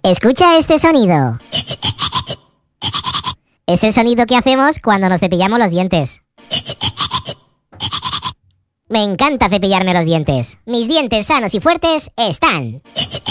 Escucha este sonido. Es el sonido que hacemos cuando nos cepillamos los dientes. Me encanta cepillarme los dientes. Mis dientes sanos y fuertes están.